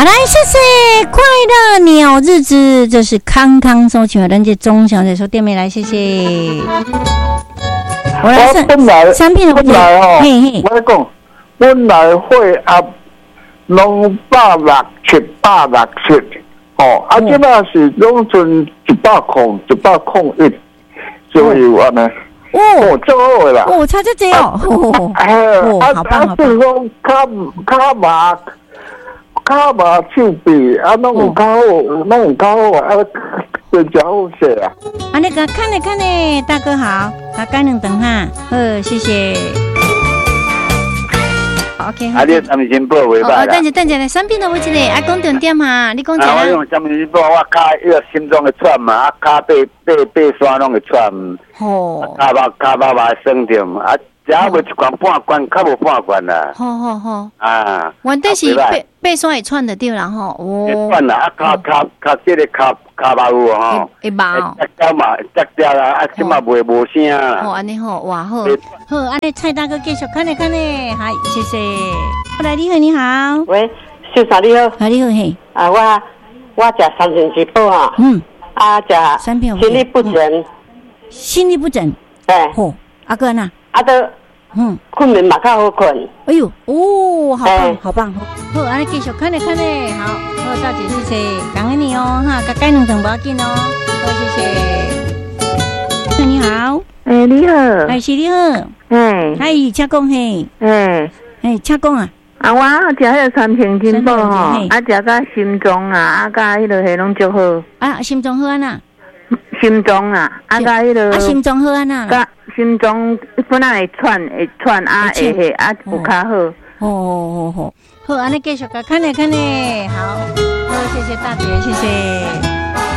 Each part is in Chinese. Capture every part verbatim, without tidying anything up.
好来，谢谢快乐鸟日子，这是康康收请的人家钟小姐说店面来，谢谢。我来上本来产品的本来哦， 嘿嘿， 我讲本来会啊，拢百六七百六七，哦，啊，即摆是拢剩一百空一百空一左右安尼。哦，做好啦。 哦，差这这哦，哦， 啊， 好棒好棒。 啊，是讲卡卡麻卡麻手臂啊，拢有较好，拢有较好啊，真正好势啊。 啊，那个看嘞看嘞，大哥好，大概能等哈，呃，谢谢。OK， 啊，你三明报袂歹啦。 哦，等下等下来，产品的位置嘞，啊，讲重点哈，你讲一下。 啊，我用三明报，我骹迄个心脏会喘嘛，啊，骹背背背山拢会喘。 哦。 骹肉骹肉嘛酸痛，啊，只要袂一罐半罐，较无半罐啦。 好好好。 啊。 原底是背背山会喘的对啦吼。哦。 会喘啦，啊，骹骹骹这个骹骹肉有吼。 会麻哦。 只只嘛，只只啦，啊，即嘛袂无声啦。 哦，安尼好，哇好。好，安尼蔡大哥继续看嘞看嘞，好，谢谢。后来你好，你好。 喂，秀嫂你好。 啊，你好嘿。 啊，我我食三全之宝啊。 嗯。 啊，食心律不整。 心律不整。 哎。 哦，阿哥呢？ 啊都。嗯。困眠嘛较好困。 哎呦，哦，好棒，好棒。好，安尼继续看嘞看嘞，好，好大姐谢谢，感恩你哦哈，该该两层不要紧哦，好谢谢。你好。 哎，你好。 哎，是你好。 哎， 哎，请讲嘿。 哎， 哎，请讲啊。 啊，我食迄个三平金宝吼，啊，食甲心脏啊，啊，甲迄个迄拢足好。 啊，心脏好安那？ 心脏啊，啊，甲迄个。 啊，心脏好安那？ 甲心脏本来会喘，会喘啊，会迄啊，有较好。 哦哦哦，好，安尼继续甲看咧看咧，好，好，谢谢大姐，谢谢。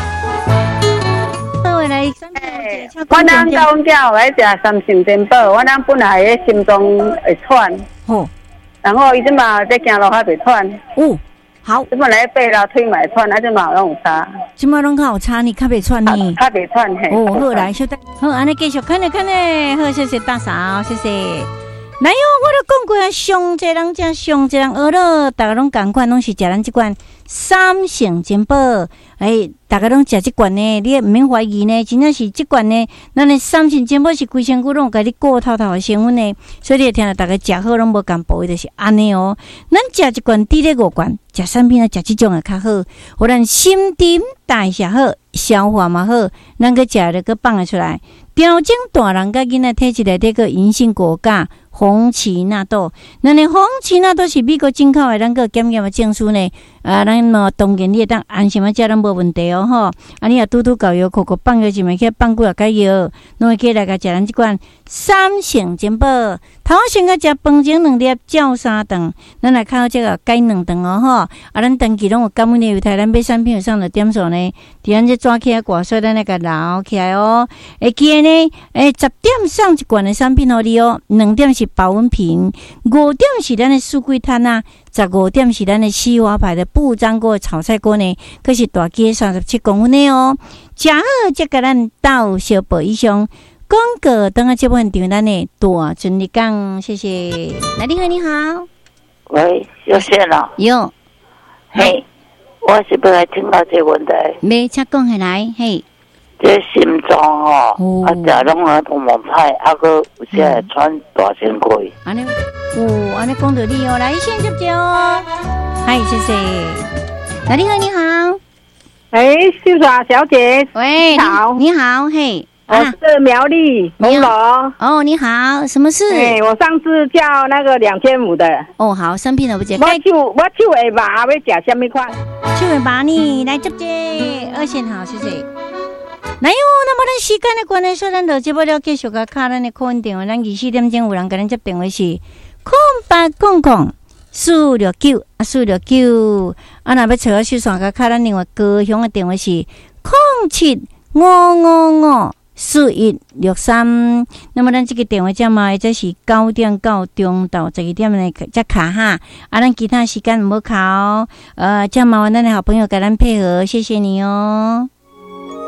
来， 我咱讲叫来食三心珍宝，我咱本来个心脏会喘， 哦， 然后伊即嘛在行路还袂喘， 哦，好， 即嘛来背啦腿嘛会喘，啊即嘛拢有差， 即嘛拢较有差，你较袂喘呢？ 较袂喘嘿。 哦，好来，小弟，好，安尼继续看咧看咧，好，谢谢大嫂，谢谢。来哟，我都讲过啊，上济人食，上济人学了，大家拢共款，拢是食咱即款三成珍宝。哎，大家拢食即罐呢，你毋免怀疑呢，真正是即罐呢，咱的三成珍宝是规身躯拢甲你过透透的成分呢，所以你会听到大家食好拢无共补，就是安尼哦。咱食一罐滴咧五罐，食产品啊，食即种也较好，互咱心沉代谢好，消化嘛好，咱个食了个放得出来，调整大人甲囡仔体质内底个银杏果苷。红旗纳豆，咱的红旗纳豆是美国进口的，咱个检验的证书呢。啊，咱嘛当然你会当安心啊，食咱无问题哦吼。啊，你若拄拄搞药，口口放药就咪去放几啊个药，拢会起来甲食咱即款三成珍宝。头先个食饭前两粒，照三顿，咱来靠这个改两顿哦吼。啊，咱长期拢有感染的犹太，咱买产品有上的点数呢，伫咱这抓起来挂所以咱来甲捞起来哦。会记呢，诶，十点上一罐的产品互你哦，两点是保温瓶，五点是咱的素桂摊啊，十五点是咱的西华牌的不粘锅炒菜锅呢，可是大鸡三十七公分的哦。食好再甲咱到小宝以上。广告等下这部分场咱的大顺利讲，谢谢。来，你好，你好。 喂，有线了。 有。 嘿，我是不来听到这个问题。 没，请讲下来，嘿。 这心脏哦，啊，食拢啊都无歹，啊个有些会喘大声气。 安尼，哦，安尼讲到你哦，来先接接哦。嗨，谢谢。来，你好，你好。 哎，秀华小姐， 喂， 你好， 你好，嘿。 我是苗栗红楼。 哦，你好，什么事？ 哎，我上次叫那个两千五的。 哦，好，生病了不接。 我手我手会麻，要食什么款？ 手会麻呢，来接接，二线好，谢谢。来哟，那么咱时间的关系，所以咱就接不了继续甲卡咱的客运电话，咱二四点钟有人甲咱接电话是空八空空四六九啊四六九，啊，若要找我收线甲卡咱另外高雄的电话是空七五五五。四一六三，那么咱这个电话号码这是九点到中到十一点呢，才卡哈。啊，咱其他时间唔好卡哦。呃，这样麻烦咱的好朋友给咱配合，谢谢你哦。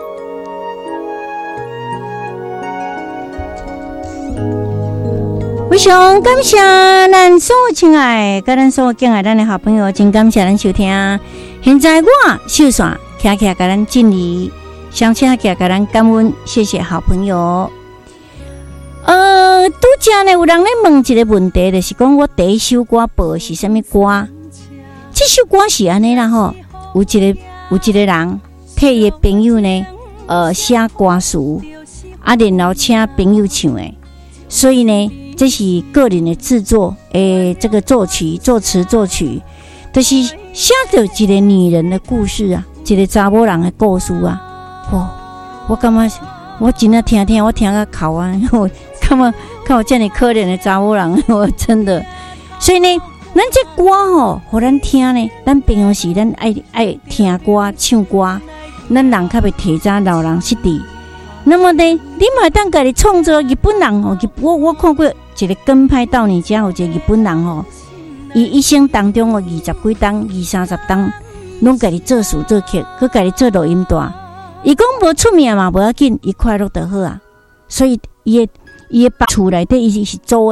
为非常感谢咱所有亲爱甲咱所有敬爱咱的好朋友，真感谢咱收听。现在我秀伞徛徛甲咱敬礼，上车徛甲咱感恩，谢谢好朋友。呃，拄则呢，有人咧问一个问题，就是讲我第一首歌报是啥物歌？这首歌是安尼啦吼，有一个有一个人替伊朋友呢，呃，写歌词，啊，然后请朋友唱的，所以呢，这是个人的制作，诶，这个作曲、作词、作曲，就是写着一个女人的故事啊，一个查某人的故事啊。哦，我感觉我真的听听，我听个哭啊，我感觉看我这么可怜的查某人，我真的，所以呢。咱这歌吼，互咱听呢，咱平常时咱爱爱听歌、唱歌，咱人较袂提早老人失智。那么呢，你嘛当家己创作日本人吼，我我看过一个跟拍到你家有一个日本人吼，伊一生当中哦二十几档、二三十档，拢家己做词做曲，佮家己做录音带。伊讲无出名嘛无要紧，伊快乐就好啊。所以伊的伊的厝内底伊是做。